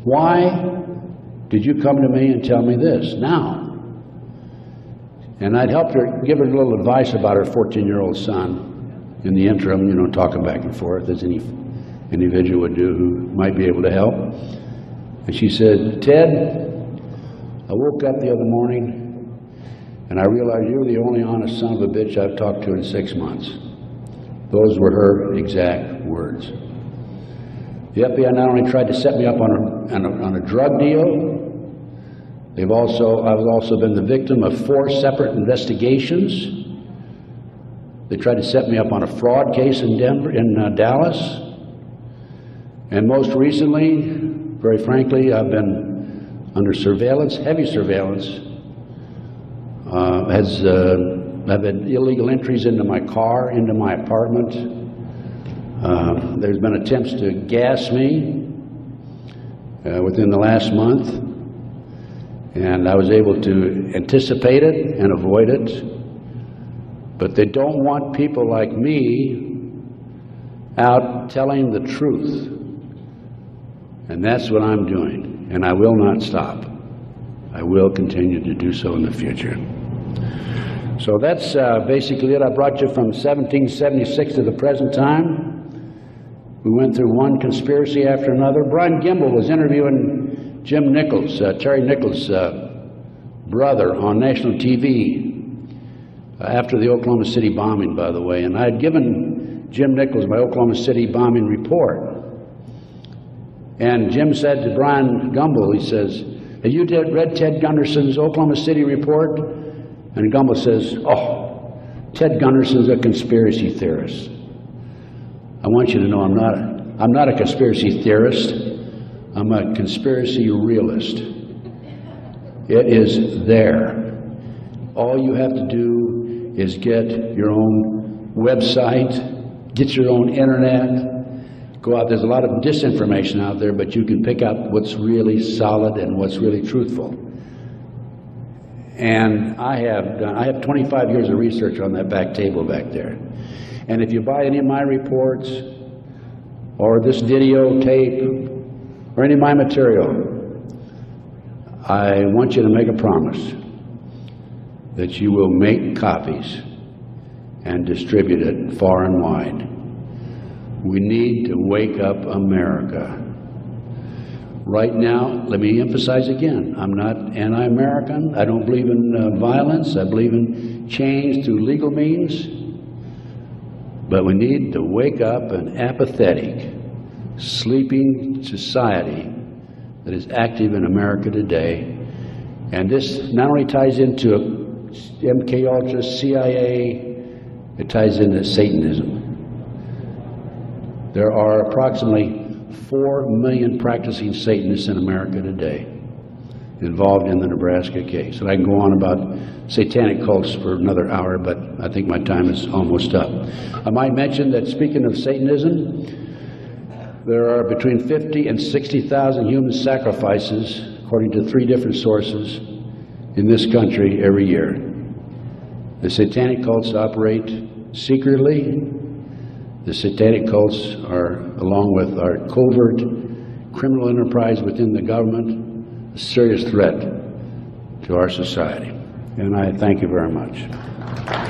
why did you come to me and tell me this now? And I'd helped her, give her a little advice about her 14-year-old son in the interim, you know, talking back and forth as any individual would do who might be able to help. And she said, Ted, I woke up the other morning and I realized you're the only honest son of a bitch I've talked to in 6 months. Those were her exact words. The FBI not only tried to set me up on a drug deal, I've also been the victim of 4 separate investigations. They tried to set me up on a fraud case in Dallas. And most recently, very frankly, I've been under surveillance, heavy surveillance. I've had illegal entries into my car, into my apartment. There's been attempts to gas me within the last month. And I was able to anticipate it and avoid it. But they don't want people like me out telling the truth. And that's what I'm doing. And I will not stop. I will continue to do so in the future. So that's basically it. I brought you from 1776 to the present time. We went through one conspiracy after another. Brian Gimbel was interviewing Jim Nichols, Terry Nichols' brother, on national TV after the Oklahoma City bombing, by the way. And I had given Jim Nichols my Oklahoma City bombing report. And Jim said to Brian Gimbel, he says, have you read Ted Gunderson's Oklahoma City report? And Gimbel says, oh, Ted Gunderson's a conspiracy theorist. I want you to know I'm not a conspiracy theorist. I'm a conspiracy realist. It is there. All you have to do is get your own website, get your own internet, go out. There's a lot of disinformation out there, but you can pick out what's really solid and what's really truthful. And I have 25 years of research on that back table back there. And if you buy any of my reports or this videotape or any of my material, I want you to make a promise that you will make copies and distribute it far and wide. We need to wake up America. Right now, let me emphasize again, I'm not anti-American. I don't believe in violence. I believe in change through legal means. But we need to wake up an apathetic, sleeping society that is active in America today. And this not only ties into MK Ultra, CIA, it ties into Satanism. There are approximately 4 million practicing Satanists in America today involved in the Nebraska case. And I can go on about satanic cults for another hour, but I think my time is almost up. I might mention that, speaking of Satanism, there are between 50 and 60,000 human sacrifices, according to 3 different sources, in this country every year. The satanic cults operate secretly. The satanic cults are, along with our covert criminal enterprise within the government, a serious threat to our society. And I thank you very much.